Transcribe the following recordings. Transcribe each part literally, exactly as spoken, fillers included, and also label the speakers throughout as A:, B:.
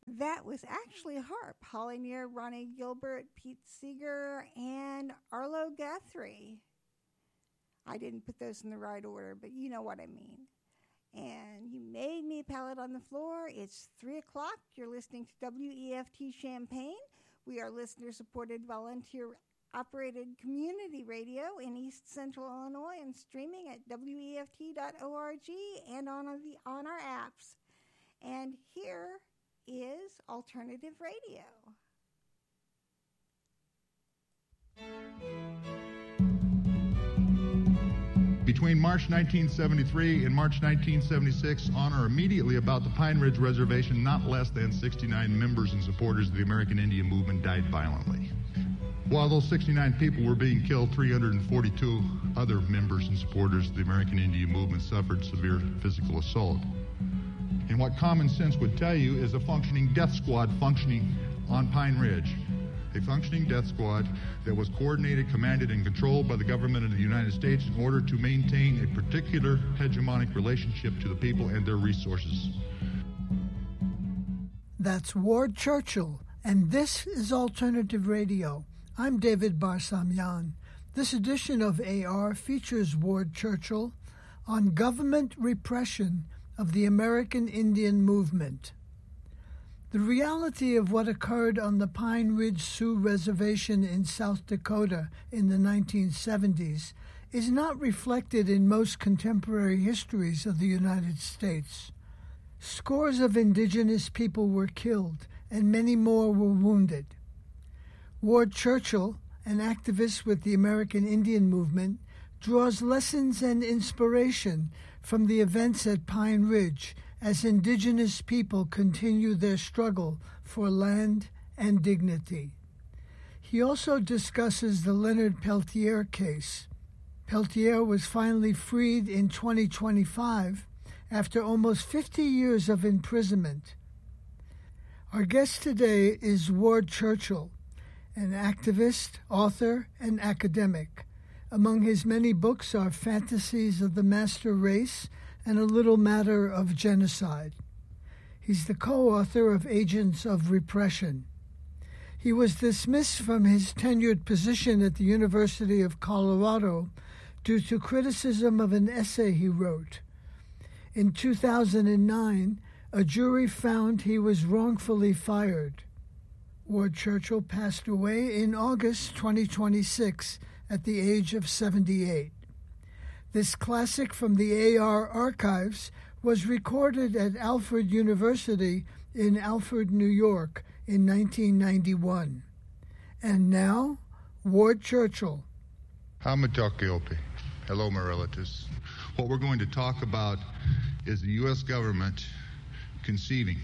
A: That was actually a harp. Holly Near, Ronnie Gilbert, Pete Seeger, and Arlo Guthrie. I didn't put those in the right order, but you know what I mean. And you made me a pallet on the floor. It's three o'clock. You're listening to W E F T Champaign. We are listener-supported, volunteer-operated community radio in East Central Illinois and streaming at W E F T dot org and on, the, on our apps. And here is Alternative Radio.
B: Between March nineteen seventy-three and March nineteen seventy-six, on or immediately about the Pine Ridge Reservation, not less than sixty-nine members and supporters of the American Indian Movement died violently. While those sixty-nine people were being killed, three hundred forty-two other members and supporters of the American Indian Movement suffered severe physical assault. And what common sense would tell you is a functioning death squad functioning on Pine Ridge. A functioning death squad that was coordinated, commanded, and controlled by the government of the United States in order to maintain a particular hegemonic relationship to the people and their resources.
C: That's Ward Churchill, and this is Alternative Radio. I'm David Barsamian. This edition of A R features Ward Churchill on government repression of the American Indian Movement. The reality of what occurred on the Pine Ridge Sioux Reservation in South Dakota in the nineteen seventies is not reflected in most contemporary histories of the United States. Scores of indigenous people were killed, and many more were wounded. Ward Churchill, an activist with the American Indian Movement, draws lessons and inspiration from the events at Pine Ridge as indigenous people continue their struggle for land and dignity. He also discusses the Leonard Peltier case. Peltier was finally freed in twenty twenty-five after almost fifty years of imprisonment. Our guest today is Ward Churchill, an activist, author, and academic. Among his many books are Fantasies of the Master Race and A Little Matter of Genocide. He's the co-author of Agents of Repression. He was dismissed from his tenured position at the University of Colorado due to criticism of an essay he wrote. In two thousand nine, a jury found he was wrongfully fired. Ward Churchill passed away in August twenty twenty-six at the age of seventy-eight. This classic from the A R archives was recorded at Alfred University in Alfred, New York in nineteen ninety-one. And now, Ward Churchill.
B: Hamatakiope. Hello, my relatives. What we're going to talk about is the U S government conceiving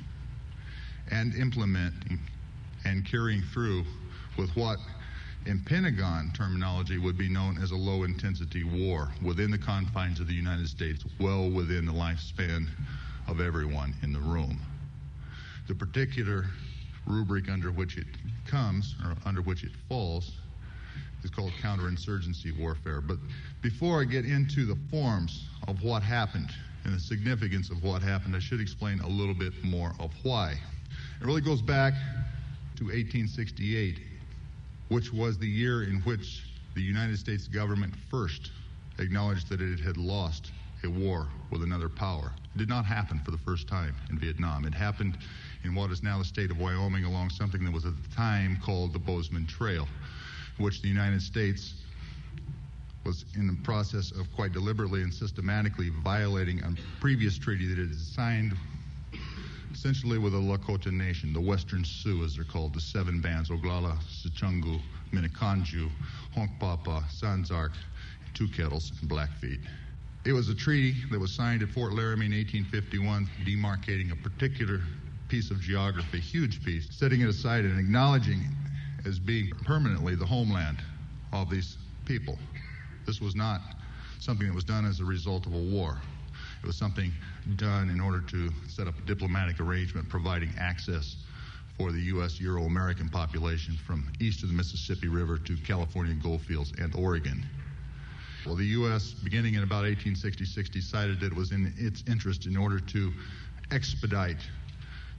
B: and implementing and carrying through with what in Pentagon terminology would be known as a low-intensity war within the confines of the United States, well within the lifespan of everyone in the room. The particular rubric under which it comes, or under which it falls, is called counterinsurgency warfare. But before I get into the forms of what happened and the significance of what happened, I should explain a little bit more of why. It really goes back to eighteen sixty-eight, which was the year in which the United States government first acknowledged that it had lost a war with another power. It did not happen for the first time in Vietnam. It happened in what is now the state of Wyoming along something that was at the time called the Bozeman Trail, which the United States was in the process of quite deliberately and systematically violating a previous treaty that it had signed essentially with the Lakota Nation, the Western Sioux, as they're called, the seven bands, Oglala, Sichungu, Miniconjou, Honkpapa, Sanzark, Two Kettles, and Blackfeet. It was a treaty that was signed at Fort Laramie in eighteen fifty-one, demarcating a particular piece of geography, huge piece, setting it aside and acknowledging it as being permanently the homeland of these people. This was not something that was done as a result of a war. It was something done in order to set up a diplomatic arrangement providing access for the U S Euro-American population from east of the Mississippi River to California goldfields and Oregon. Well, the U S, beginning in about eighteen sixty-six, decided that it was in its interest in order to expedite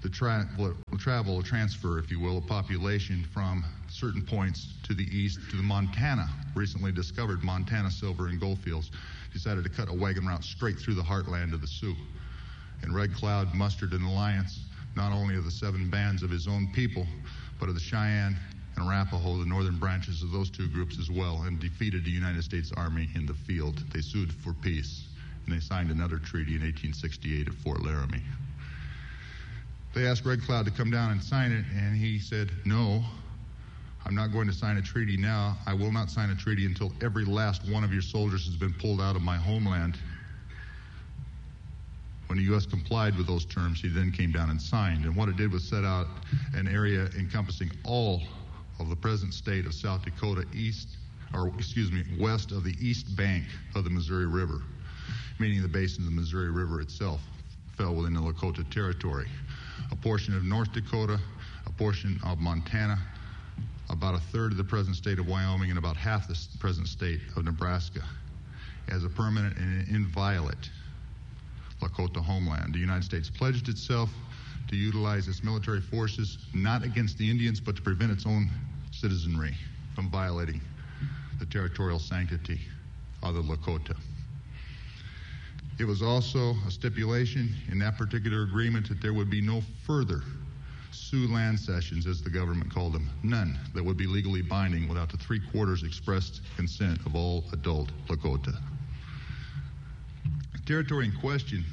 B: the tra- travel, transfer, if you will, of population from certain points to the east to the Montana, recently discovered Montana silver and gold fields, decided to cut a wagon route straight through the heartland of the Sioux. And Red Cloud mustered an alliance not only of the seven bands of his own people, but of the Cheyenne and Arapaho, the northern branches of those two groups as well, and defeated the United States Army in the field. They sued for peace, and they signed another treaty in eighteen sixty-eight at Fort Laramie. They asked Red Cloud to come down and sign it, and he said, no, I'm not going to sign a treaty now. I will not sign a treaty until every last one of your soldiers has been pulled out of my homeland. When the U S complied with those terms, he then came down and signed. And what it did was set out an area encompassing all of the present state of South Dakota east, or excuse me, west of the east bank of the Missouri River, meaning the basin of the Missouri River itself fell within the Lakota territory. A portion of North Dakota, a portion of Montana, about a third of the present state of Wyoming, and about half the present state of Nebraska as a permanent and inviolate Lakota homeland. The United States pledged itself to utilize its military forces not against the Indians, but to prevent its own citizenry from violating the territorial sanctity of the Lakota. It was also a stipulation in that particular agreement that there would be no further Sioux land cessions, as the government called them, none that would be legally binding without the three-quarters expressed consent of all adult Lakota. The territory in question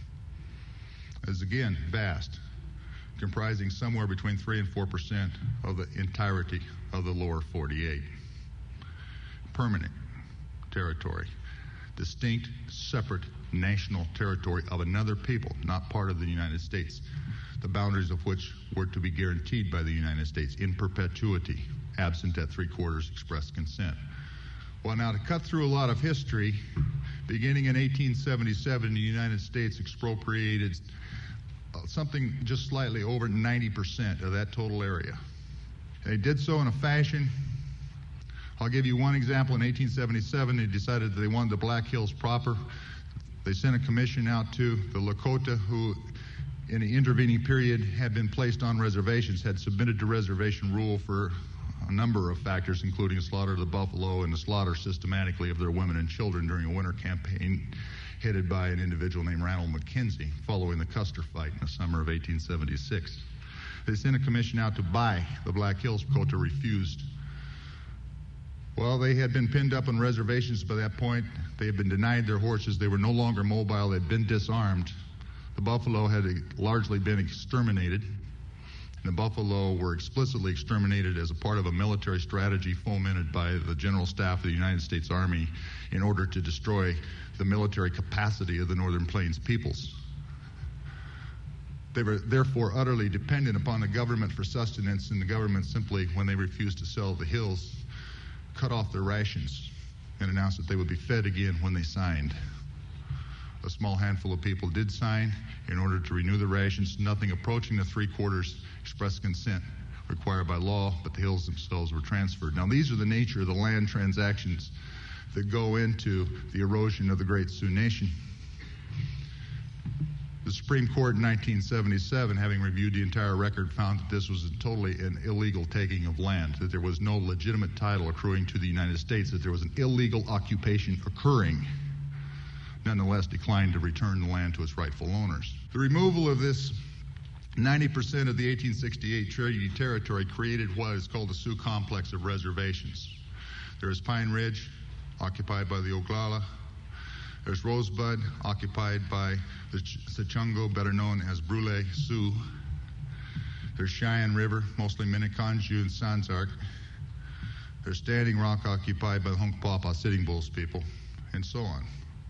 B: is again vast, comprising somewhere between three and four percent of the entirety of the lower forty-eight. Permanent territory, distinct, separate national territory of another people, not part of the United States, the boundaries of which were to be guaranteed by the United States in perpetuity, absent that three-quarters express consent. Well, now, to cut through a lot of history, beginning in eighteen seventy-seven, the United States expropriated something just slightly over ninety percent of that total area. They did so in a fashion, I'll give you one example. In eighteen seventy-seven, they decided that they wanted the Black Hills proper. They sent a commission out to the Lakota who, in the intervening period, had been placed on reservations, had submitted to reservation rule for a number of factors, including the slaughter of the buffalo and the slaughter systematically of their women and children during a winter campaign headed by an individual named Randall McKenzie following the Custer fight in the summer of eighteen seventy-six. They sent a commission out to buy the Black Hills. Lakota refused. Well, they had been pinned up on reservations by that point. They had been denied their horses. They were no longer mobile. They had been disarmed. The buffalo had largely been exterminated. The buffalo were explicitly exterminated as a part of a military strategy fomented by the General Staff of the United States Army in order to destroy the military capacity of the Northern Plains peoples. They were therefore utterly dependent upon the government for sustenance, and the government simply, when they refused to sell the hills, cut off their rations and announced that they would be fed again when they signed. A small handful of people did sign in order to renew the rations, nothing approaching the three-quarters express consent required by law, but the hills themselves were transferred. Now, these are the nature of the land transactions that go into the erosion of the Great Sioux Nation. The Supreme Court in nineteen seventy-seven, having reviewed the entire record, found that this was totally an illegal taking of land, that there was no legitimate title accruing to the United States, that there was an illegal occupation occurring, nonetheless declined to return the land to its rightful owners. The removal of this ninety percent of the eighteen sixty-eight treaty territory created what is called the Sioux complex of reservations. There is Pine Ridge, occupied by the Oglala. There's Rosebud, occupied by the Sichungo, better known as Brule Sioux. There's Cheyenne River, mostly Minneconjou and Sanzark. There's Standing Rock, occupied by the Hunkpapa, Sitting Bulls people, and so on.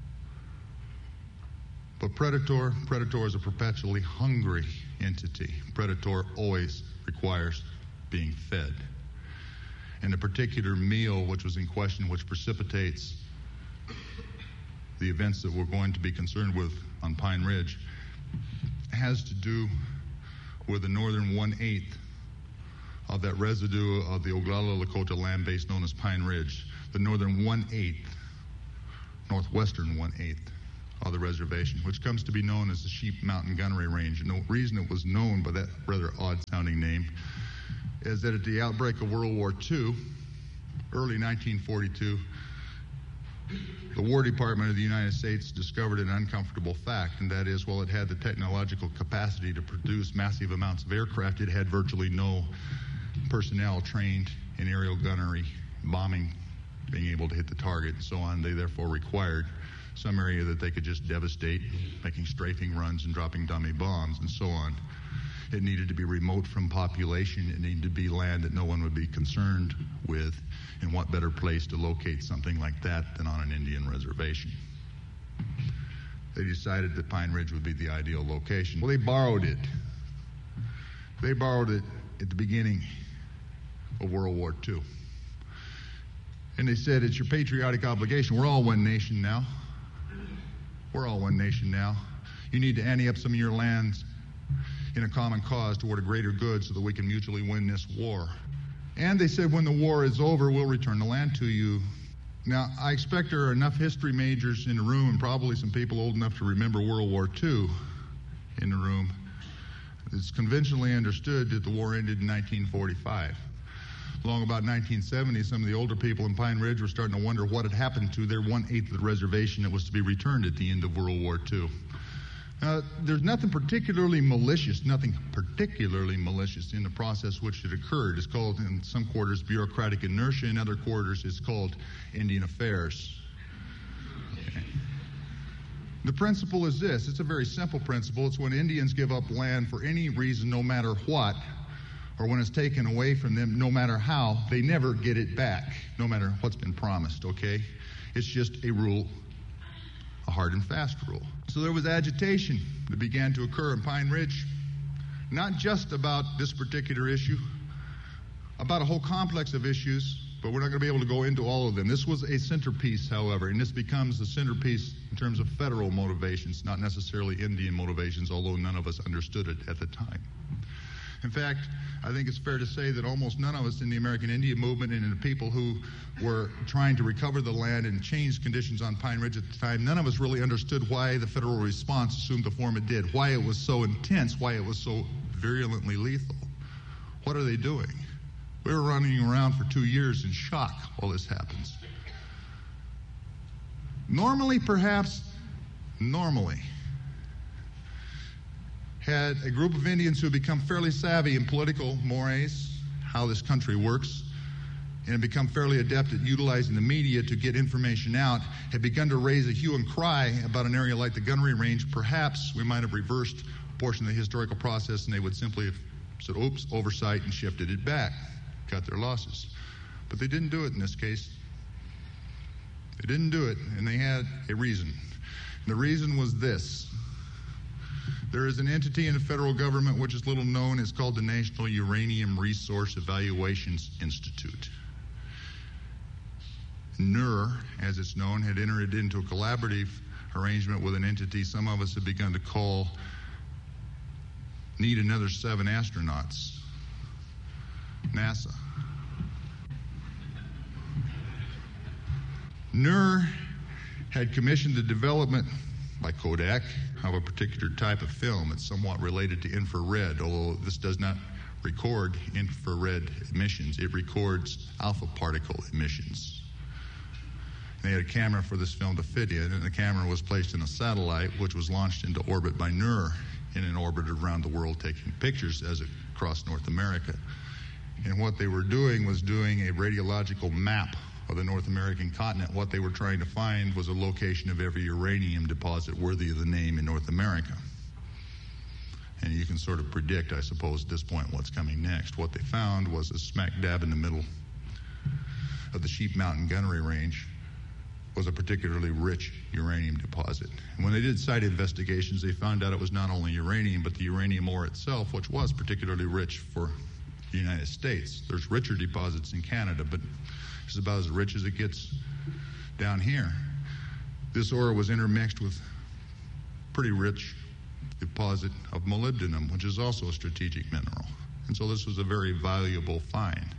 B: But Predator, Predator is a perpetually hungry entity. Predator always requires being fed. And the particular meal which was in question, which precipitates the events that we're going to be concerned with on Pine Ridge, has to do with the northern one-eighth of that residue of the Oglala Lakota land base known as Pine Ridge, the northern one-eighth, northwestern one-eighth of the reservation, which comes to be known as the Sheep Mountain Gunnery Range. And the reason it was known by that rather odd-sounding name is that at the outbreak of World War Two, early nineteen forty-two, the War Department of the United States discovered an uncomfortable fact, and that is, while it had the technological capacity to produce massive amounts of aircraft, it had virtually no personnel trained in aerial gunnery, bombing, being able to hit the target, and so on. They therefore required some area that they could just devastate, making strafing runs and dropping dummy bombs and so on. It needed to be remote from population. It needed to be land that no one would be concerned with. And what better place to locate something like that than on an Indian reservation? They decided that Pine Ridge would be the ideal location. Well, they borrowed it. They borrowed it at the beginning of World War Two. And they said, it's your patriotic obligation. We're all one nation now. We're all one nation now. You need to ante up some of your lands in a common cause toward a greater good so that we can mutually win this war. And they said, when the war is over, we'll return the land to you. Now, I expect there are enough history majors in the room, and probably some people old enough to remember World War Two in the room. It's conventionally understood that the war ended in nineteen forty-five. Along about nineteen seventy, some of the older people in Pine Ridge were starting to wonder what had happened to their one-eighth of the reservation that was to be returned at the end of World War Two. Now, there's nothing particularly malicious, nothing particularly malicious in the process which had occurred. It's called, in some quarters, bureaucratic inertia. In other quarters, it's called Indian affairs. Okay. The principle is this. It's a very simple principle. It's when Indians give up land for any reason, no matter what, or when it's taken away from them, no matter how, they never get it back, no matter what's been promised, okay? It's just a rule, a hard and fast rule. So there was agitation that began to occur in Pine Ridge, not just about this particular issue, about a whole complex of issues, but we're not going to be able to go into all of them. This was a centerpiece, however, and this becomes the centerpiece in terms of federal motivations, not necessarily Indian motivations, although none of us understood it at the time. In fact, I think it's fair to say that almost none of us in the American Indian movement and in the people who were trying to recover the land and change conditions on Pine Ridge at the time, none of us really understood why the federal response assumed the form it did, why it was so intense, why it was so virulently lethal. What are they doing? We were running around for two years in shock while this happens. Normally, perhaps, normally, had a group of Indians who had become fairly savvy in political mores, how this country works, and had become fairly adept at utilizing the media to get information out, had begun to raise a hue and cry about an area like the gunnery range. Perhaps we might have reversed a portion of the historical process and they would simply have said, oops, oversight, and shifted it back, cut their losses. But they didn't do it in this case. They didn't do it, and they had a reason. And the reason was this. There is an entity in the federal government which is little known. It's called the National Uranium Resource Evaluations Institute. N U R, as it's known, had entered into a collaborative arrangement with an entity some of us have begun to call Need Another Seven Astronauts, NASA. N U R had commissioned the development by Kodak of a particular type of film. It's somewhat related to infrared, although this does not record infrared emissions. It records alpha particle emissions. They had a camera for this film to fit in, and the camera was placed in a satellite which was launched into orbit by N U R in an orbit around the world taking pictures as it crossed North America. And what they were doing was doing a radiological map of the North American continent. What they were trying to find was a location of every uranium deposit worthy of the name in North America. And you can sort of predict, I suppose, at this point what's coming next. What they found was a smack dab in the middle of the Sheep Mountain Gunnery Range was a particularly rich uranium deposit. And when they did site investigations, they found out it was not only uranium, but the uranium ore itself, which was particularly rich for the United States. There's richer deposits in Canada, but it's about as rich as it gets down here. This ore was intermixed with pretty rich deposit of molybdenum, which is also a strategic mineral. And so this was a very valuable find.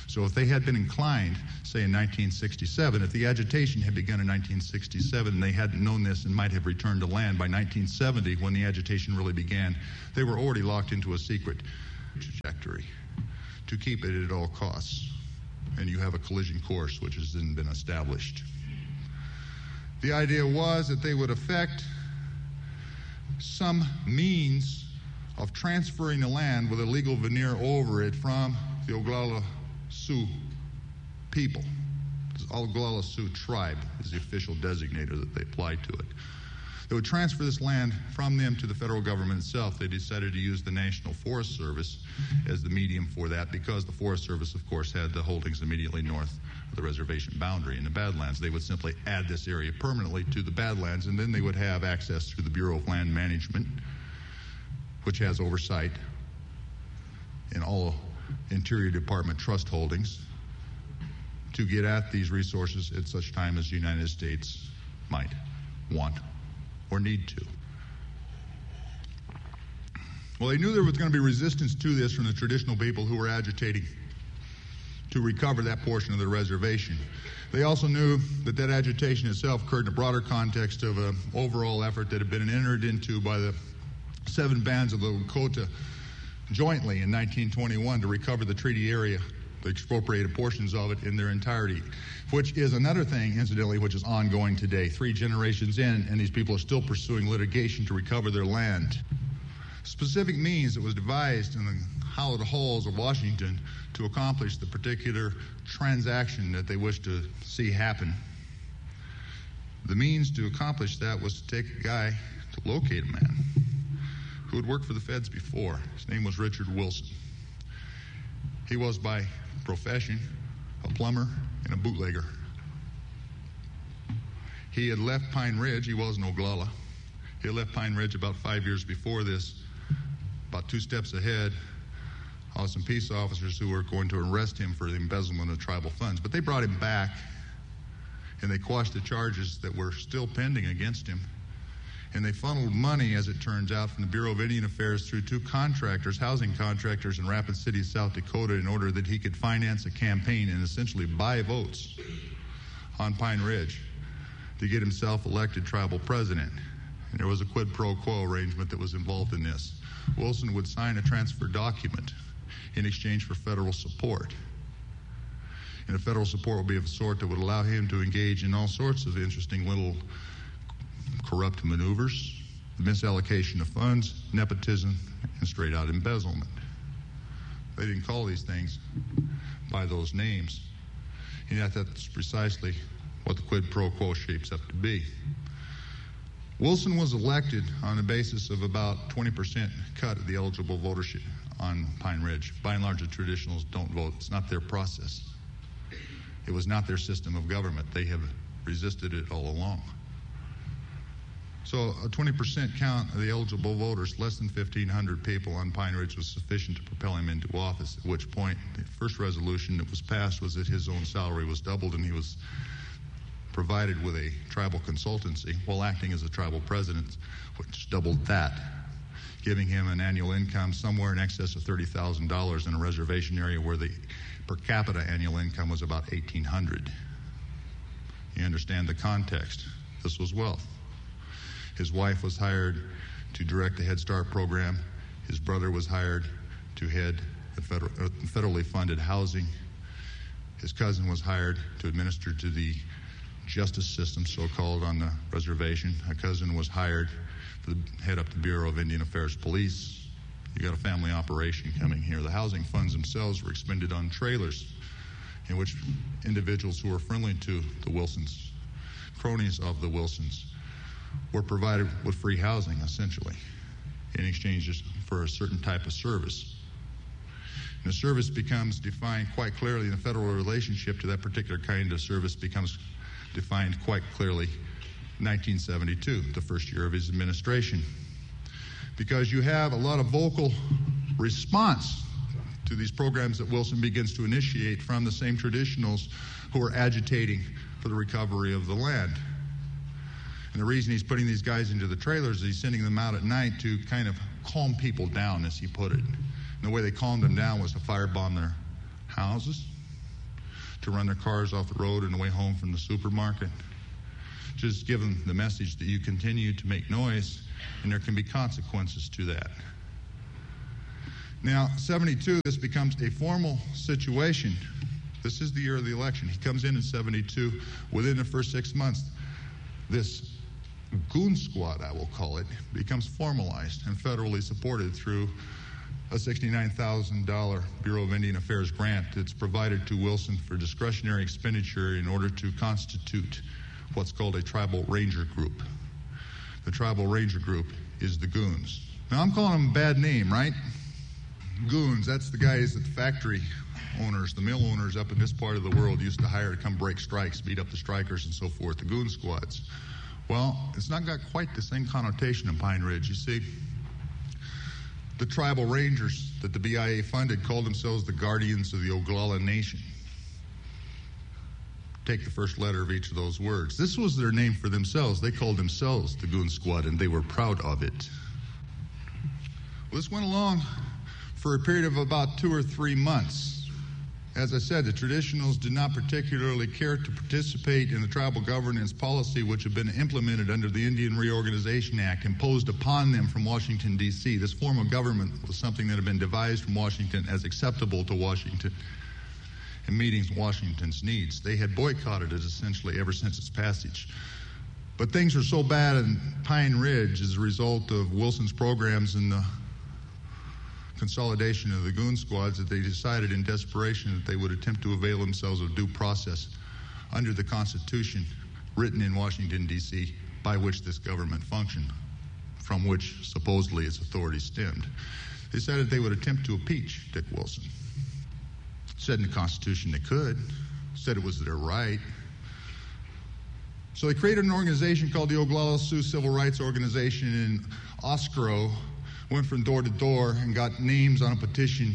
B: So if they had been inclined, say in nineteen sixty-seven, if the agitation had begun in nineteen sixty-seven and they hadn't known this and might have returned to land by nineteen seventy when the agitation really began, they were already locked into a secret trajectory to keep it at all costs. And you have a collision course which has then been established. The idea was that they would effect some means of transferring the land with a legal veneer over it from the Oglala Sioux people. The Oglala Sioux tribe is the official designator that they applied to it. They would transfer this land from them to the federal government itself. They decided to use the National Forest Service as the medium for that because the Forest Service, of course, had the holdings immediately north of the reservation boundary in the Badlands. They would simply add this area permanently to the Badlands, and then they would have access through the Bureau of Land Management, which has oversight in all Interior Department trust holdings, to get at these resources at such time as the United States might want or need to. Well, they knew there was going to be resistance to this from the traditional people who were agitating to recover that portion of the reservation. They also knew that that agitation itself occurred in a broader context of an overall effort that had been entered into by the seven bands of the Lakota jointly in nineteen twenty-one to recover the treaty area, the expropriated portions of it in their entirety, which is another thing, incidentally, which is ongoing today. Three generations in, and these people are still pursuing litigation to recover their land. Specific means that was devised in the hallowed halls of Washington to accomplish the particular transaction that they wished to see happen. The means to accomplish that was to take a guy to locate a man who had worked for the feds before. His name was Richard Wilson. He was by profession a plumber and a bootlegger. He had left Pine Ridge. He was in Oglala. He had left Pine Ridge about five years before this. About two steps ahead of some peace officers who were going to arrest him for the embezzlement of tribal funds. But they brought him back, and they quashed the charges that were still pending against him. And they funneled money, as it turns out, from the Bureau of Indian Affairs through two contractors, housing contractors in Rapid City, South Dakota, in order that he could finance a campaign and essentially buy votes on Pine Ridge to get himself elected tribal president. And there was a quid pro quo arrangement that was involved in this. Wilson would sign a transfer document in exchange for federal support. And the federal support would be of a sort that would allow him to engage in all sorts of interesting little corrupt maneuvers, misallocation of funds, nepotism, and straight-out embezzlement. They didn't call these things by those names, and yet that's precisely what the quid pro quo shapes up to be. Wilson was elected on the basis of about twenty percent cut of the eligible votership on Pine Ridge. By and large, the traditionals don't vote. It's not their process. It was not their system of government. They have resisted it all along. So a twenty percent count of the eligible voters, less than fifteen hundred people on Pine Ridge, was sufficient to propel him into office, at which point the first resolution that was passed was that his own salary was doubled and he was provided with a tribal consultancy while acting as a tribal president, which doubled that, giving him an annual income somewhere in excess of thirty thousand dollars in a reservation area where the per capita annual income was about eighteen hundred dollars. You understand the context. This was wealth. His wife was hired to direct the Head Start program. His brother was hired to head the federal, uh, federally funded housing. His cousin was hired to administer to the justice system, so-called, on the reservation. A cousin was hired to head up the Bureau of Indian Affairs Police. You got a family operation coming here. The housing funds themselves were expended on trailers in which individuals who were friendly to the Wilsons, cronies of the Wilsons, were provided with free housing, essentially, in exchange for a certain type of service. And the service becomes defined quite clearly, and the federal relationship to that particular kind of service becomes defined quite clearly in nineteen seventy-two, the first year of his administration. Because you have a lot of vocal response to these programs that Wilson begins to initiate from the same traditionals who are agitating for the recovery of the land. And the reason he's putting these guys into the trailers is he's sending them out at night to kind of calm people down, as he put it. And the way they calmed them down was to firebomb their houses, to run their cars off the road on the way home from the supermarket. Just give them the message that you continue to make noise and there can be consequences to that. Now, seventy-two, this becomes a formal situation. This is the year of the election. He comes in in seventy-two. Within the first six months, this goon squad, I will call it, becomes formalized and federally supported through a sixty-nine thousand dollars Bureau of Indian Affairs grant that's provided to Wilson for discretionary expenditure in order to constitute what's called a tribal ranger group. The tribal ranger group is the goons. Now, I'm calling them a bad name, right? Goons, that's the guys that the factory owners, the mill owners up in this part of the world used to hire to come break strikes, beat up the strikers and so forth, the goon squads. Well, it's not got quite the same connotation in Pine Ridge. You see, the tribal rangers that the B I A funded called themselves the Guardians of the Oglala Nation. Take the first letter of each of those words. This was their name for themselves. They called themselves the Goon Squad, and they were proud of it. Well, this went along for a period of about two or three months. As I said, the traditionals did not particularly care to participate in the tribal governance policy which had been implemented under the Indian Reorganization Act imposed upon them from Washington, D C This form of government was something that had been devised from Washington as acceptable to Washington and meeting Washington's needs. They had boycotted it essentially ever since its passage. But things were so bad in Pine Ridge as a result of Wilson's programs and the consolidation of the goon squads that they decided in desperation that they would attempt to avail themselves of due process under the Constitution written in Washington, D C, by which this government functioned, from which supposedly its authority stemmed. They decided they would attempt to impeach Dick Wilson. Said in the Constitution they could, said it was their right. So they created an organization called the Oglala Sioux Civil Rights Organization in Oscaro, went from door to door and got names on a petition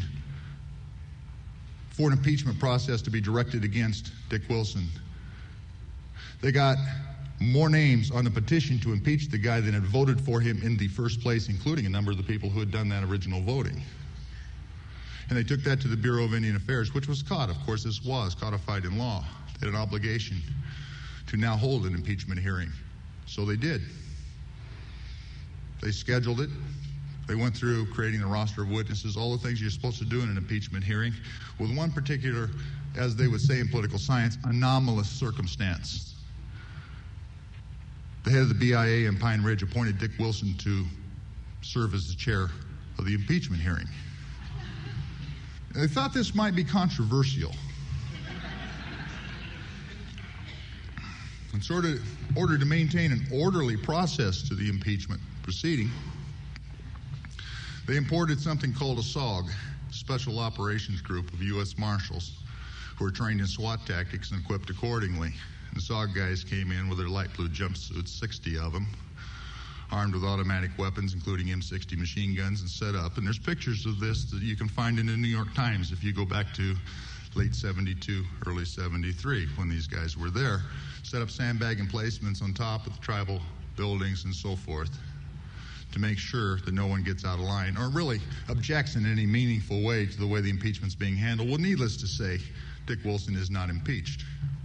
B: for an impeachment process to be directed against Dick Wilson. They got more names on the petition to impeach the guy than had voted for him in the first place, including a number of the people who had done that original voting. And they took that to the Bureau of Indian Affairs, which was caught. Of course, this was codified in law. They had an obligation to now hold an impeachment hearing. So they did. They scheduled it. They went through creating the roster of witnesses, all the things you're supposed to do in an impeachment hearing, with one particular, as they would say in political science, anomalous circumstance. The head of the B I A in Pine Ridge appointed Dick Wilson to serve as the chair of the impeachment hearing. They thought this might be controversial. In sort of order to maintain an orderly process to the impeachment proceeding, they imported something called a S O G, Special Operations Group of U S Marshals, who were trained in SWAT tactics and equipped accordingly. The S O G guys came in with their light blue jumpsuits, sixty of them, armed with automatic weapons, including M sixty machine guns, and set up. And there's pictures of this that you can find in the New York Times if you go back to late seventy-two, early seventy-three, when these guys were there. Set up sandbag emplacements on top of the tribal buildings and so forth to make sure that no one gets out of line or really objects in any meaningful way to the way the impeachment's being handled. Well, needless to say, Dick Wilson is not impeached.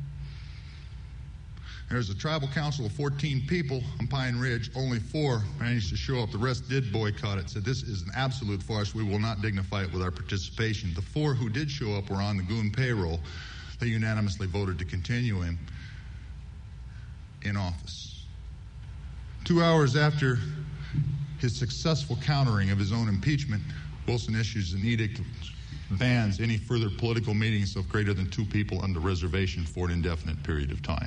B: There's a tribal council of fourteen people on Pine Ridge. Only four managed to show up. The rest did boycott it, said this is an absolute farce. We will not dignify it with our participation. The four who did show up were on the goon payroll. They unanimously voted to continue him in office. Two hours after his successful countering of his own impeachment, Wilson issues an edict that bans any further political meetings of greater than two people on the reservation for an indefinite period of time.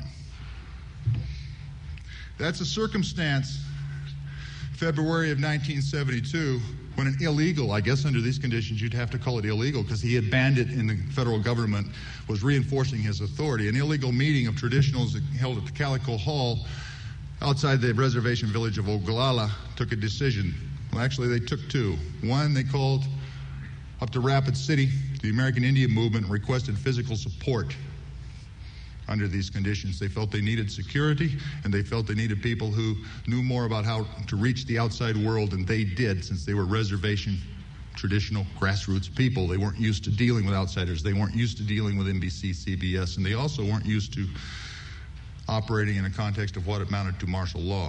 B: That's a circumstance, February of nineteen seventy-two, when an illegal, I guess under these conditions you'd have to call it illegal because he had banned it in the federal government, was reinforcing his authority. An illegal meeting of traditionals held at the Calico Hall outside the reservation village of Oglala took a decision. Well, actually, they took two. One, they called up to Rapid City, the American Indian Movement, and requested physical support under these conditions. They felt they needed security, and they felt they needed people who knew more about how to reach the outside world than they did, since they were reservation traditional grassroots people. They weren't used to dealing with outsiders. They weren't used to dealing with N B C, C B S, and they also weren't used to operating in a context of what amounted to martial law.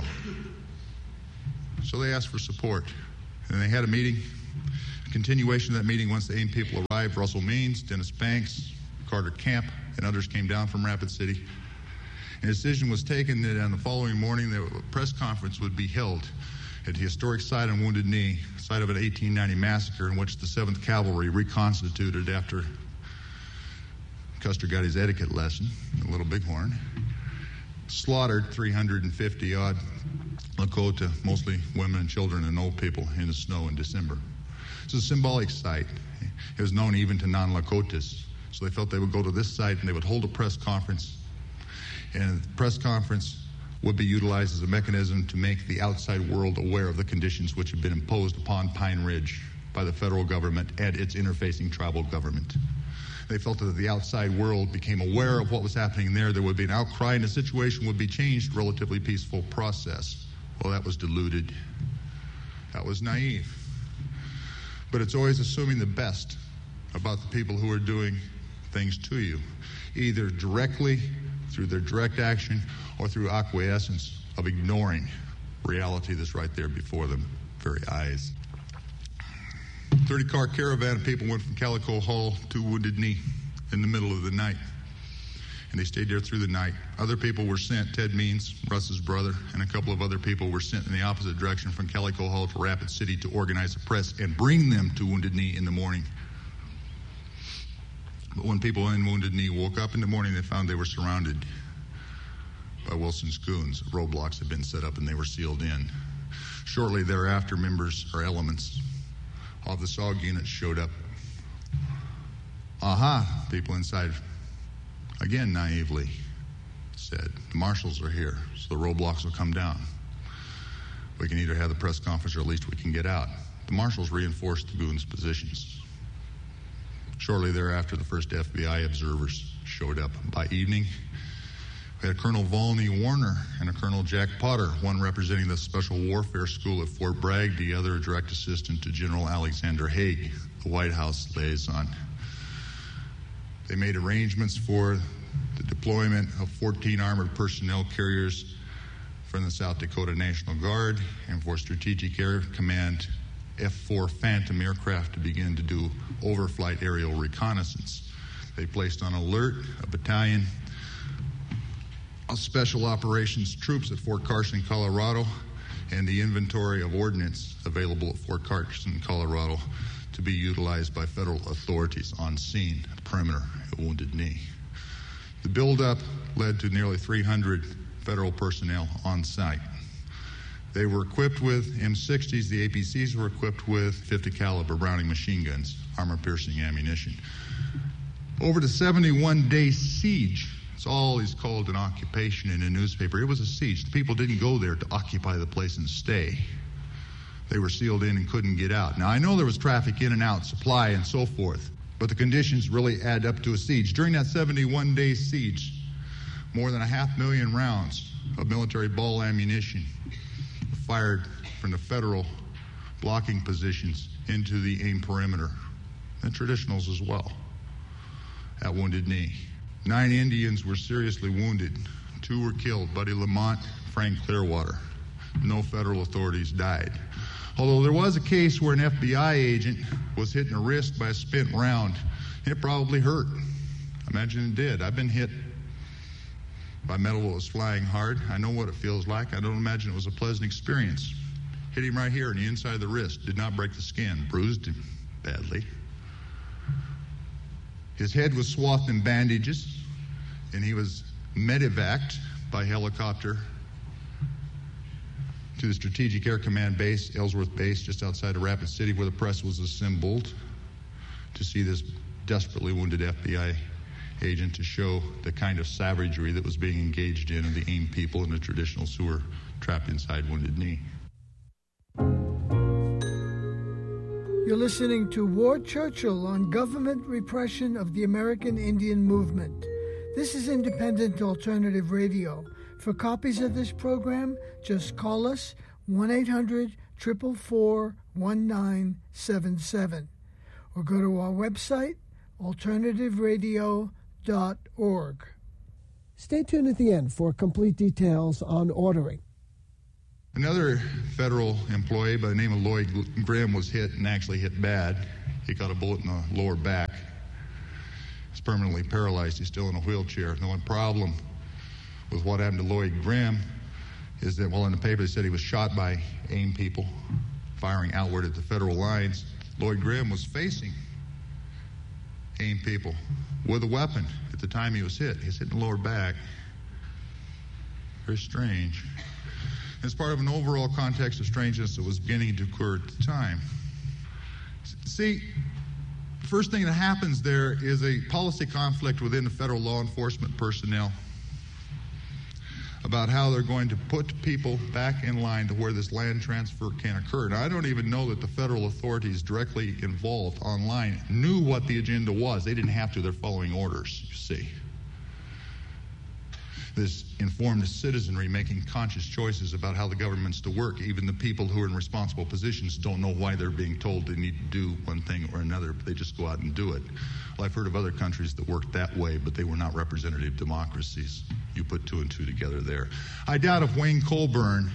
B: So they asked for support. And they had a meeting, a continuation of that meeting once the AIM people arrived. Russell Means, Dennis Banks, Carter Camp, and others came down from Rapid City. And a decision was taken that on the following morning, the press conference would be held at the historic site on Wounded Knee, site of an eighteen ninety massacre in which the seventh Cavalry reconstituted after Custer got his etiquette lesson, a Little Bighorn, slaughtered three hundred fifty odd Lakota, mostly women and children and old people, in the snow in December. It's a symbolic site. It was known even to non-Lakotas. So they felt they would go to this site and they would hold a press conference. And the press conference would be utilized as a mechanism to make the outside world aware of the conditions which had been imposed upon Pine Ridge by the federal government and its interfacing tribal government. They felt that if the outside world became aware of what was happening there, there would be an outcry and the situation would be changed, relatively peaceful process. Well, that was deluded. That was naive. But it's always assuming the best about the people who are doing things to you, either directly through their direct action or through acquiescence of ignoring reality that's right there before them, very eyes. thirty-car caravan of people went from Calico Hall to Wounded Knee in the middle of the night, and they stayed there through the night. Other people were sent, Ted Means, Russ's brother, and a couple of other people were sent in the opposite direction from Calico Hall to Rapid City to organize a press and bring them to Wounded Knee in the morning. But when people in Wounded Knee woke up in the morning, they found they were surrounded by Wilson's goons. Roadblocks had been set up and they were sealed in. Shortly thereafter, members or elements of the S O G unit showed up. Aha, people inside, again naively said, the marshals are here, so the roadblocks will come down. We can either have the press conference or at least we can get out. The marshals reinforced the goons' positions. Shortly thereafter, the first F B I observers showed up. By evening, we had Colonel Volney Warner and a Colonel Jack Potter, one representing the Special Warfare School at Fort Bragg, the other a direct assistant to General Alexander Haig, the White House liaison. They made arrangements for the deployment of fourteen armored personnel carriers from the South Dakota National Guard and for Strategic Air Command F four Phantom aircraft to begin to do overflight aerial reconnaissance. They placed on alert a battalion of Special Operations troops at Fort Carson, Colorado, and the inventory of ordnance available at Fort Carson, Colorado, to be utilized by federal authorities on scene at the perimeter at Wounded Knee. The buildup led to nearly three hundred federal personnel on site. They were equipped with M sixties. The A P Cs were equipped with fifty caliber Browning machine guns, armor-piercing ammunition. Over the seventy-one day siege, it's always called an occupation in a newspaper. It was a siege. The people didn't go there to occupy the place and stay. They were sealed in and couldn't get out. Now, I know there was traffic in and out, supply and so forth, but the conditions really add up to a siege. During that seventy-one day siege, more than a half million rounds of military ball ammunition fired from the federal blocking positions into the AIM perimeter, and traditionals as well, at Wounded Knee. Nine Indians were seriously wounded. Two were killed, Buddy Lamont, Frank Clearwater. No federal authorities died. Although there was a case where an F B I agent was hit in the wrist by a spent round. It probably hurt. I imagine it did. I've been hit by metal that was flying hard. I know what it feels like. I don't imagine it was a pleasant experience. Hit him right here in the inside of the wrist. Did not break the skin. Bruised him badly. His head was swathed in bandages, and he was medevaced by helicopter to the Strategic Air Command base, Ellsworth Base, just outside of Rapid City, where the press was assembled to see this desperately wounded F B I agent, to show the kind of savagery that was being engaged in of the AIM people and the traditionals who were trapped inside Wounded Knee.
C: You're listening to Ward Churchill on government repression of the American Indian Movement. This is Independent Alternative Radio. For copies of this program, just call us one eight hundred, four four four, one nine seven seven, or go to our website, alternative radio dot org. Stay tuned at the end for complete details on ordering.
B: Another federal employee by the name of Lloyd Grimm was hit, and actually hit bad. He got a bullet in the lower back. He's permanently paralyzed. He's still in a wheelchair. The only problem with what happened to Lloyd Grimm is that, well, in the paper they said he was shot by AIM people firing outward at the federal lines. Lloyd Grimm was facing AIM people with a weapon at the time he was hit. He was hit in the lower back. Very strange. As part of an overall context of strangeness that was beginning to occur at the time. See, the first thing that happens there is a policy conflict within the federal law enforcement personnel about how they're going to put people back in line to where this land transfer can occur. Now, I don't even know that the federal authorities directly involved online knew what the agenda was. They didn't have to. They're following orders, you see. This informed citizenry making conscious choices about how the government's to work. Even the people who are in responsible positions don't know why they're being told they need to do one thing or another, but they just go out and do it. Well, I've heard of other countries that worked that way, but they were not representative democracies. You put two and two together there. I doubt if Wayne Colburn,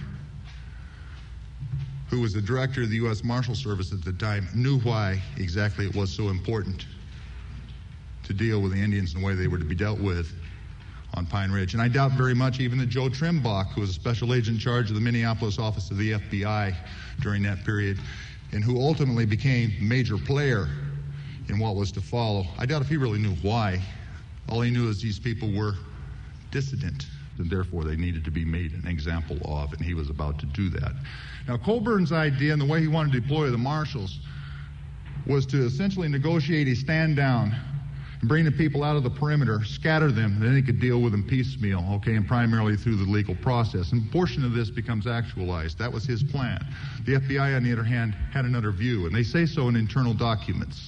B: who was the director of the U S Marshal Service at the time, knew why exactly it was so important to deal with the Indians in the way they were to be dealt with on Pine Ridge. And I doubt very much even that Joe Trimbach, who was a special agent in charge of the Minneapolis office of the F B I during that period, and who ultimately became a major player in what was to follow, I doubt if he really knew why. All he knew is these people were dissident, and therefore they needed to be made an example of, and he was about to do that. Now, Colburn's idea and the way he wanted to deploy the marshals was to essentially negotiate a stand down, bring the people out of the perimeter, scatter them, and then he could deal with them piecemeal, okay, and primarily through the legal process. And a portion of this becomes actualized. That was his plan. The F B I, on the other hand, had another view, and they say so in internal documents.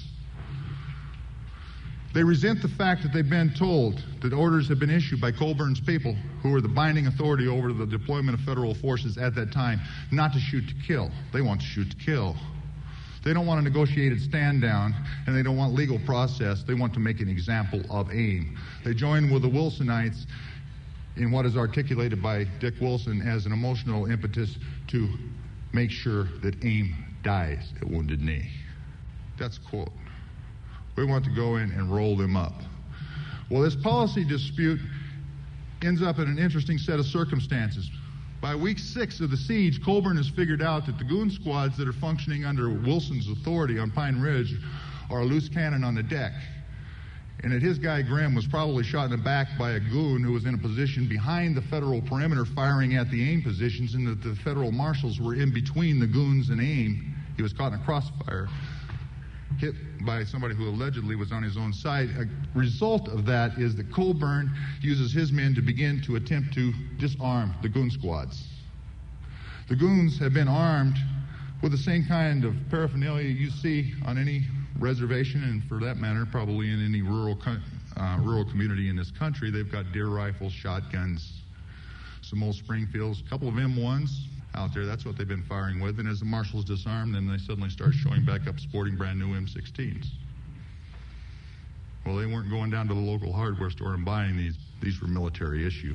B: They resent the fact that they've been told that orders have been issued by Colburn's people, who were the binding authority over the deployment of federal forces at that time, not to shoot to kill. They want to shoot to kill. They don't want a negotiated stand down, and they don't want legal process. They want to make an example of AIM. They join with the Wilsonites in what is articulated by Dick Wilson as an emotional impetus to make sure that AIM dies at Wounded Knee. That's a quote. We want to go in and roll them up. Well, this policy dispute ends up in an interesting set of circumstances. By week six of the siege, Colburn has figured out that the goon squads that are functioning under Wilson's authority on Pine Ridge are a loose cannon on the deck, and that his guy Grimm was probably shot in the back by a goon who was in a position behind the federal perimeter firing at the AIM positions, and that the federal marshals were in between the goons and AIM. He was caught in a crossfire, hit by somebody who allegedly was on his own side. A result of that is that Colburn uses his men to begin to attempt to disarm the goon squads. The goons have been armed with the same kind of paraphernalia you see on any reservation, and for that matter, probably in any rural uh, rural community in this country. They've got deer rifles, shotguns, some old Springfields, a couple of M ones out there. That's what they've been firing with. And as the marshals disarm them, they suddenly start showing back up sporting brand new M sixteens. Well, they weren't going down to the local hardware store and buying these. These were military issue.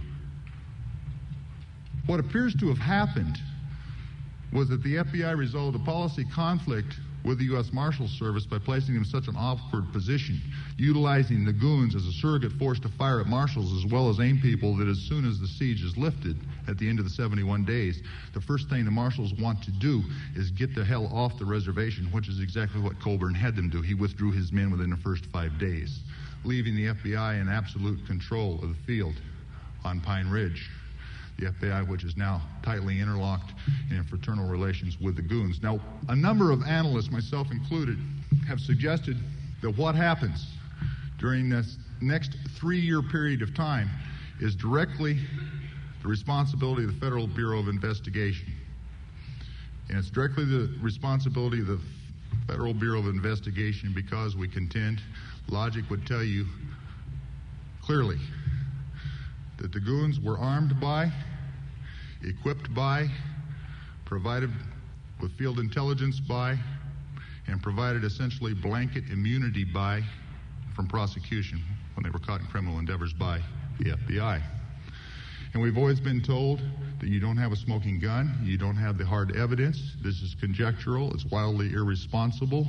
B: What appears to have happened was that the F B I resolved a policy conflict with the U S Marshal Service by placing them in such an awkward position, utilizing the goons as a surrogate force to fire at marshals as well as AIM people, that as soon as the siege is lifted at the end of the seventy-one days, the first thing the marshals want to do is get the hell off the reservation, which is exactly what Colburn had them do. He withdrew his men within the first five days, leaving the F B I in absolute control of the field on Pine Ridge. The F B I, which is now tightly interlocked in fraternal relations with the goons. Now, a number of analysts, myself included, have suggested that what happens during this next three-year period of time is directly the responsibility of the Federal Bureau of Investigation. And it's directly the responsibility of the Federal Bureau of Investigation because we contend, logic would tell you clearly, that the goons were armed by, equipped by, provided with field intelligence by, and provided essentially blanket immunity by, from prosecution when they were caught in criminal endeavors by the F B I. And we've always been told that you don't have a smoking gun, you don't have the hard evidence, this is conjectural, it's wildly irresponsible.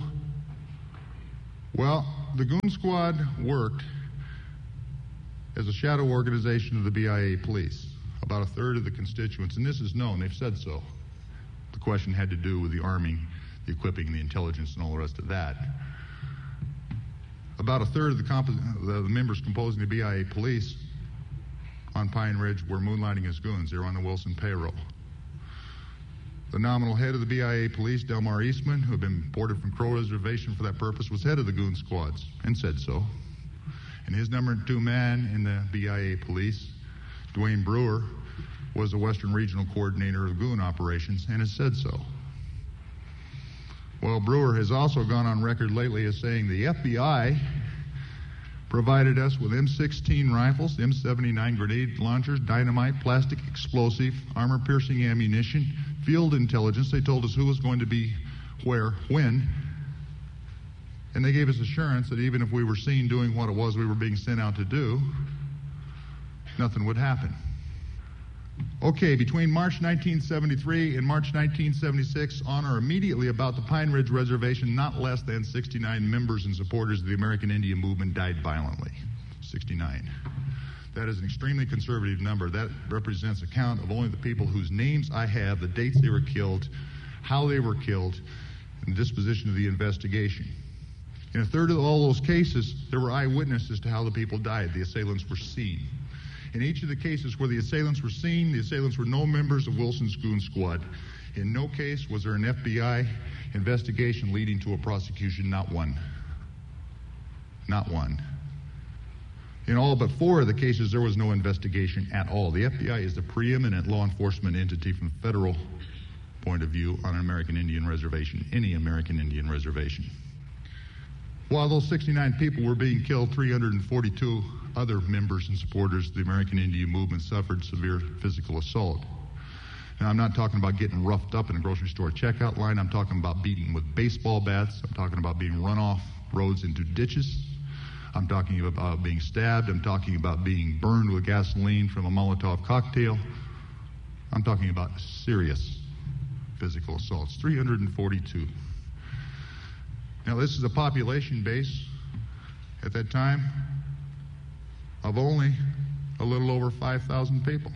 B: Well, the Goon Squad worked as a shadow organization of the B I A police. About a third of the constituents, and this is known, they've said so. The question had to do with the arming, the equipping, the intelligence, and all the rest of that. About a third of the, comp- the members composing the B I A police on Pine Ridge were moonlighting as goons. They were on the Wilson payroll. The nominal head of the B I A police, Delmar Eastman, who had been imported from Crow Reservation for that purpose, was head of the Goon Squads and said so. And his number two man in the B I A police, Dwayne Brewer, was the Western Regional Coordinator of Goon Operations and has said so. Well, Brewer has also gone on record lately as saying the F B I provided us with M sixteen rifles, M seventy-nine grenade launchers, dynamite, plastic explosive, armor-piercing ammunition, field intelligence. They told us who was going to be where, when, and they gave us assurance that even if we were seen doing what it was we were being sent out to do, nothing would happen. Okay, between March nineteen seventy-three and March nineteen seventy-six, on or immediately about the Pine Ridge Reservation, not less than sixty-nine members and supporters of the American Indian movement died violently. sixty-nine. That is an extremely conservative number. That represents a count of only the people whose names I have, the dates they were killed, how they were killed, and the disposition of the investigation. In a third of all those cases, there were eyewitnesses to how the people died. The assailants were seen. In each of the cases where the assailants were seen, the assailants were no members of Wilson's Goon Squad. In no case was there an F B I investigation leading to a prosecution, not one. Not one. In all but four of the cases, there was no investigation at all. The F B I is the preeminent law enforcement entity from the federal point of view on an American Indian reservation, any American Indian reservation. While those sixty-nine people were being killed, three hundred forty-two other members and supporters of the American Indian movement suffered severe physical assault. Now, I'm not talking about getting roughed up in a grocery store checkout line. I'm talking about beating with baseball bats. I'm talking about being run off roads into ditches. I'm talking about being stabbed. I'm talking about being burned with gasoline from a Molotov cocktail. I'm talking about serious physical assaults, three hundred forty-two. Now, this is a population base at that time of only a little over five thousand people.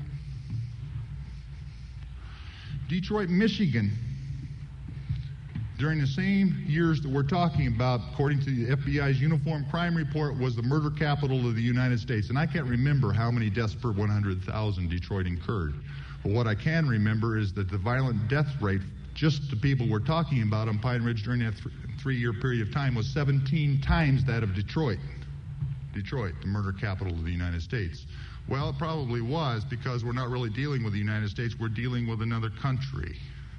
B: Detroit, Michigan, during the same years that we're talking about, according to the F B I's Uniform Crime Report, was the murder capital of the United States. And I can't remember how many deaths per one hundred thousand Detroit incurred. But what I can remember is that the violent death rate, just the people we're talking about on Pine Ridge during that th- three-year period of time, was seventeen times that of Detroit. Detroit, the murder capital of the United States. Well, it probably was, because we're not really dealing with the United States, we're dealing with another country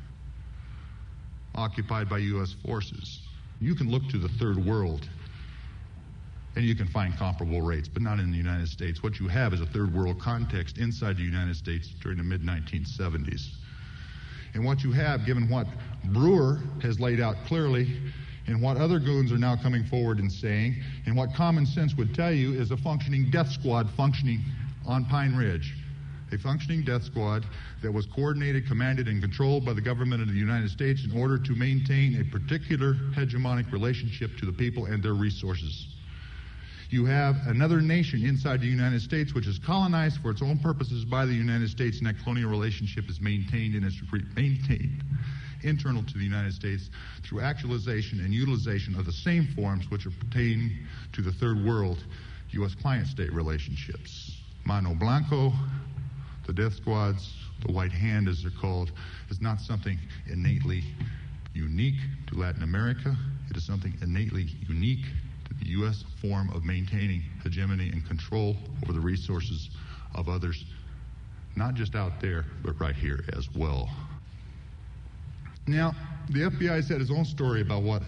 B: occupied by U S forces. You can look to the third world and you can find comparable rates, but not in the United States. What you have is a third world context inside the United States during the mid nineteen seventies. And what you have, given what Brewer has laid out clearly, and what other goons are now coming forward and saying, and what common sense would tell you, is a functioning death squad functioning on Pine Ridge. A functioning death squad that was coordinated, commanded, and controlled by the government of the United States in order to maintain a particular hegemonic relationship to the people and their resources. You have another nation inside the United States which is colonized for its own purposes by the United States, and that colonial relationship is maintained and is re- maintained internal to the United States through actualization and utilization of the same forms which are pertaining to the third world U S client-state relationships. Mano Blanco, the death squads, the White Hand as they're called, is not something innately unique to Latin America. It is something innately unique to the U S form of maintaining hegemony and control over the resources of others, not just out there, but right here as well. Now, the F B I said its own story about what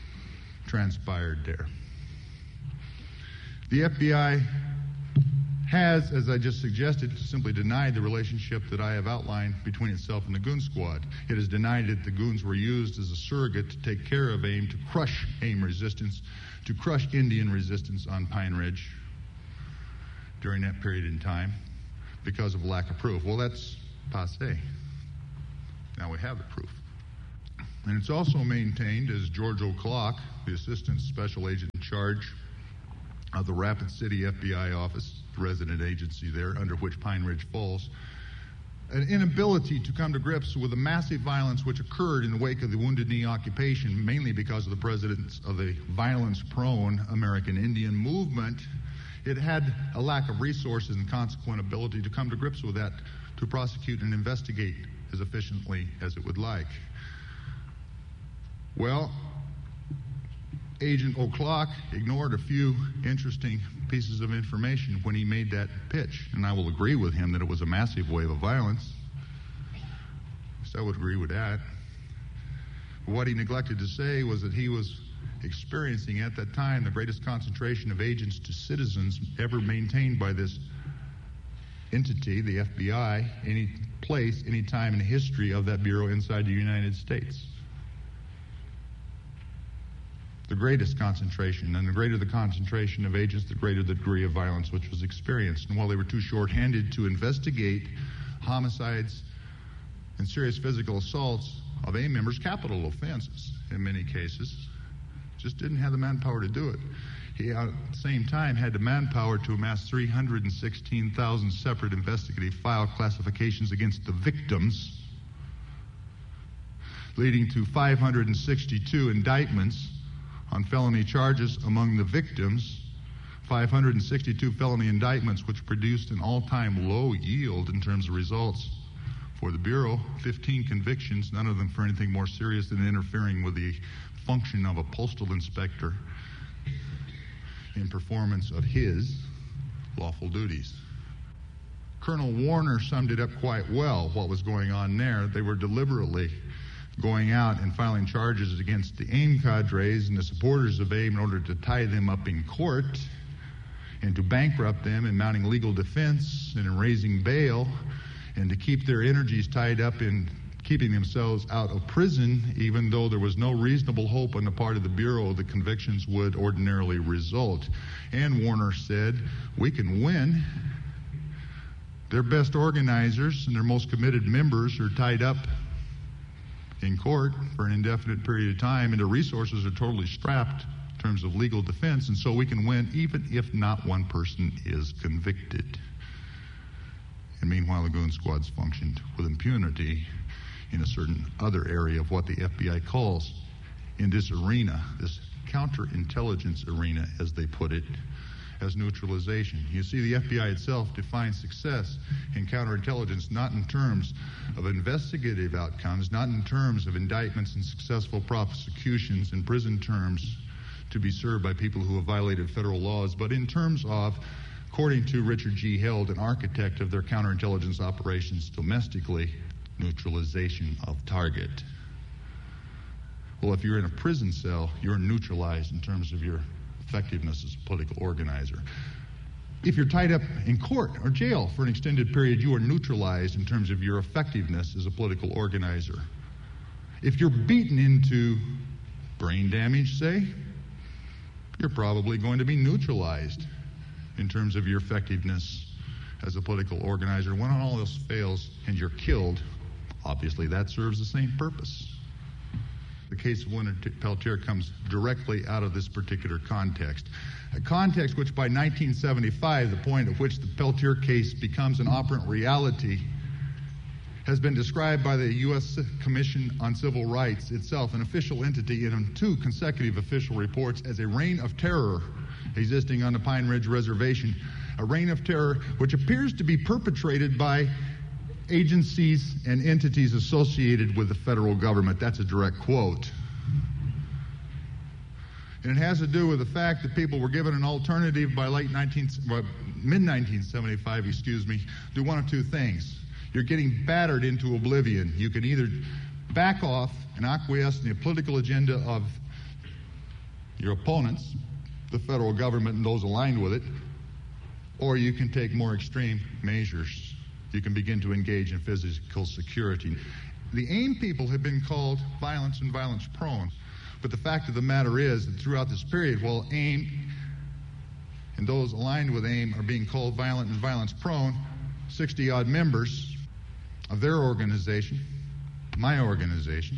B: transpired there. The F B I has, as I just suggested, simply denied the relationship that I have outlined between itself and the Goon Squad. It has denied that the goons were used as a surrogate to take care of AIM, to crush AIM resistance, to crush Indian resistance on Pine Ridge during that period in time because of lack of proof. Well, that's passé. Now we have the proof. And it's also maintained, as George O'Clock, the Assistant Special Agent in charge of the Rapid City F B I office, the resident agency there, under which Pine Ridge falls, an inability to come to grips with the massive violence which occurred in the wake of the Wounded Knee occupation, mainly because of the presidents of the violence-prone American Indian movement. It had a lack of resources and consequent ability to come to grips with that, to prosecute and investigate as efficiently as it would like. Well, Agent O'Clock ignored a few interesting pieces of information when he made that pitch, and I will agree with him that it was a massive wave of violence. So I would agree with that. But what he neglected to say was that he was experiencing at that time the greatest concentration of agents to citizens ever maintained by this entity, the F B I, any place, any time in the history of that bureau inside the United States. The greatest concentration, and the greater the concentration of agents, the greater the degree of violence which was experienced. And while they were too short-handed to investigate homicides and serious physical assaults of AIM members, capital offenses in many cases, just didn't have the manpower to do it. He, at the same time, had the manpower to amass three hundred sixteen thousand separate investigative file classifications against the victims, leading to five hundred sixty-two indictments on felony charges among the victims, five hundred sixty-two felony indictments, which produced an all-time low yield in terms of results for the Bureau, fifteen convictions, none of them for anything more serious than interfering with the function of a postal inspector in performance of his lawful duties. Colonel Warner summed it up quite well, what was going on there. They were deliberately going out and filing charges against the AIM cadres and the supporters of AIM in order to tie them up in court and to bankrupt them in mounting legal defense and in raising bail, and to keep their energies tied up in keeping themselves out of prison, even though there was no reasonable hope on the part of the Bureau that convictions would ordinarily result. And Warner said, we can win. Their best organizers and their most committed members are tied up in court for an indefinite period of time, and the resources are totally strapped in terms of legal defense, and so we can win even if not one person is convicted. And meanwhile, the Goon Squads functioned with impunity in a certain other area of what the F B I calls, in this arena, this counterintelligence arena, as they put it, as neutralization. You see, the F B I itself defines success in counterintelligence not in terms of investigative outcomes, not in terms of indictments and successful prosecutions and prison terms to be served by people who have violated federal laws, but in terms of, according to Richard G. Held, an architect of their counterintelligence operations domestically, neutralization of target. Well, if you're in a prison cell, you're neutralized in terms of your effectiveness as a political organizer. If you're tied up in court or jail for an extended period, you are neutralized in terms of your effectiveness as a political organizer. If you're beaten into brain damage, say, you're probably going to be neutralized in terms of your effectiveness as a political organizer. When all else fails and you're killed, obviously that serves the same purpose. The case of Leonard Peltier comes directly out of this particular context. A context which by nineteen seventy-five, the point at which the Peltier case becomes an operant reality, has been described by the U S Commission on Civil Rights itself, an official entity in two consecutive official reports, as a reign of terror existing on the Pine Ridge Reservation, a reign of terror which appears to be perpetrated by agencies and entities associated with the federal government. That's a direct quote. And it has to do with the fact that people were given an alternative by late nineteen, well, mid nineteen seventy-five, excuse me, do one of two things. You're getting battered into oblivion. You can either back off and acquiesce in the political agenda of your opponents, the federal government and those aligned with it, or you can take more extreme measures. You can begin to engage in physical security. The AIM people have been called violence and violence prone. But the fact of the matter is that throughout this period, while AIM and those aligned with AIM are being called violent and violence prone, sixty-odd members of their organization, my organization,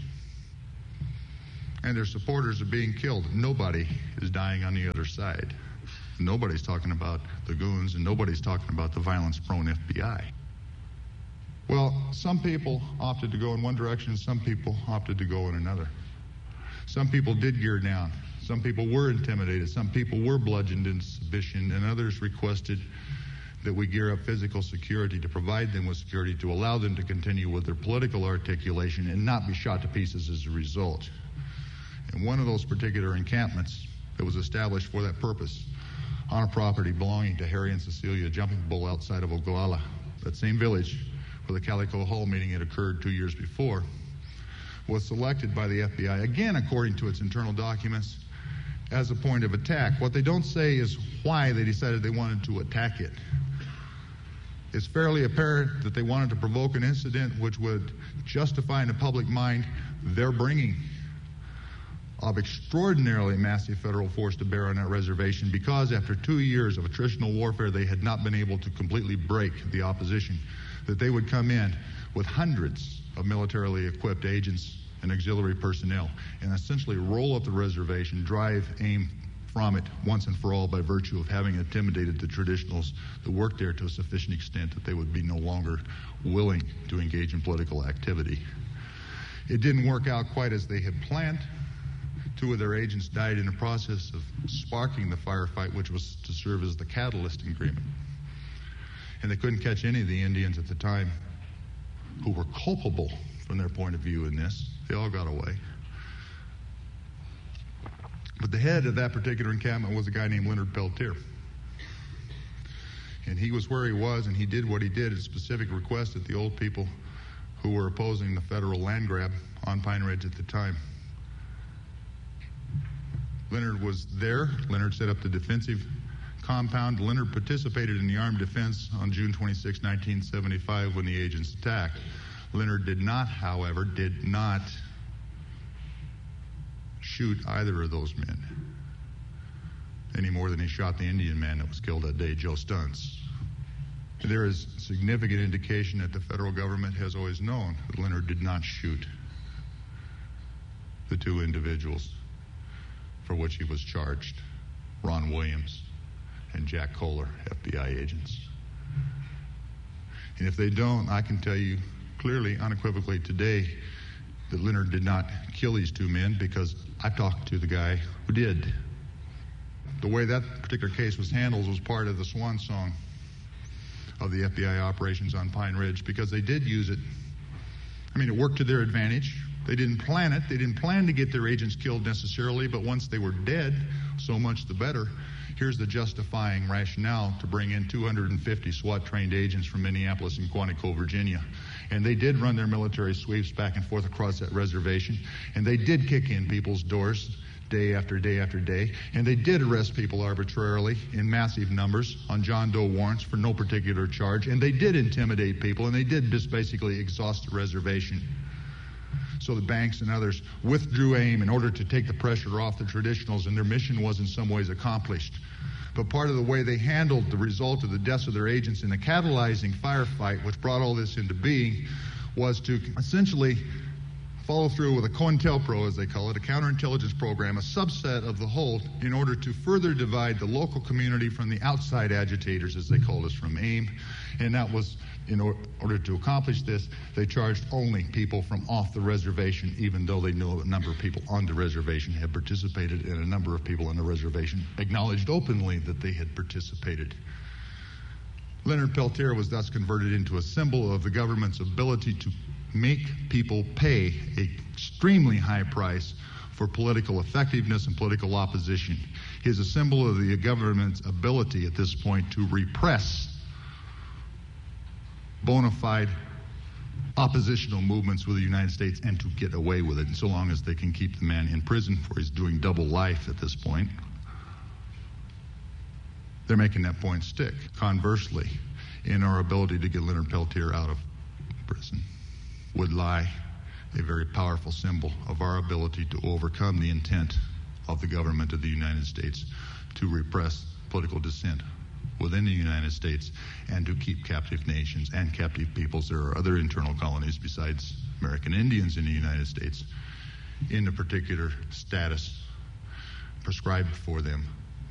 B: and their supporters are being killed. Nobody is dying on the other side. Nobody's talking about the goons, and nobody's talking about the violence-prone F B I. Well, some people opted to go in one direction, some people opted to go in another. Some people did gear down. Some people were intimidated. Some people were bludgeoned into submission, and others requested that we gear up physical security to provide them with security, to allow them to continue with their political articulation and not be shot to pieces as a result. And one of those particular encampments that was established for that purpose on a property belonging to Harry and Cecilia Jumping Bull outside of Oglala, that same village where the Calico Hall meeting had occurred two years before, was selected by the F B I, again according to its internal documents, as a point of attack. What they don't say is why they decided they wanted to attack it. It's fairly apparent that they wanted to provoke an incident which would justify in the public mind their bringing of extraordinarily massive federal force to bear on that reservation, because after two years of attritional warfare they had not been able to completely break the opposition, that they would come in with hundreds of militarily equipped agents and auxiliary personnel and essentially roll up the reservation, drive AIM from it once and for all by virtue of having intimidated the traditionals that worked there to a sufficient extent that they would be no longer willing to engage in political activity. It didn't work out quite as they had planned. Two of their agents died in the process of sparking the firefight, which was to serve as the catalyst agreement. And they couldn't catch any of the Indians at the time who were culpable from their point of view in this. They all got away. But the head of that particular encampment was a guy named Leonard Peltier. And he was where he was, and he did what he did at specific request of the old people who were opposing the federal land grab on Pine Ridge at the time. Leonard was there. Leonard set up the defensive compound. Leonard participated in the armed defense on June twenty-sixth, nineteen seventy-five, when the agents attacked. Leonard did not, however, did not shoot either of those men any more than he shot the Indian man that was killed that day, Joe Stuntz. There is significant indication that the federal government has always known that Leonard did not shoot the two individuals for which he was charged, Ron Williams and Jack Kohler, F B I agents. And if they don't, I can tell you clearly, unequivocally today, that Leonard did not kill these two men, because I talked to the guy who did. The way that particular case was handled was part of the swan song of the F B I operations on Pine Ridge, because they did use it. I mean, it worked to their advantage. They didn't plan it. They didn't plan to get their agents killed necessarily, but once they were dead, so much the better. Here's the justifying rationale to bring in two hundred fifty SWAT-trained agents from Minneapolis and Quantico, Virginia. And they did run their military sweeps back and forth across that reservation, and they did kick in people's doors day after day after day, and they did arrest people arbitrarily in massive numbers on John Doe warrants for no particular charge, and they did intimidate people, and they did just basically exhaust the reservation. So the banks and others withdrew AIM in order to take the pressure off the traditionals, and their mission was in some ways accomplished. But part of the way they handled the result of the deaths of their agents in the catalyzing firefight, which brought all this into being, was to essentially follow through with a COINTELPRO, as they call it, a counterintelligence program, a subset of the whole, in order to further divide the local community from the outside agitators, as they called us, from AIM. And that was, in or- order to accomplish this, they charged only people from off the reservation, even though they knew a number of people on the reservation had participated, and a number of people on the reservation acknowledged openly that they had participated. Leonard Peltier was thus converted into a symbol of the government's ability to make people pay an extremely high price for political effectiveness and political opposition. He is a symbol of the government's ability at this point to repress bona fide oppositional movements with the United States and to get away with it, and so long as they can keep the man in prison, for he's doing double life at this point. they're making that point stick. Conversely, in our ability to get Leonard Peltier out of prison would lie a very powerful symbol of our ability to overcome the intent of the government of the United States to repress political dissent within the United States and to keep captive nations and captive peoples. There are other internal colonies besides American Indians in the United States in the particular status prescribed for them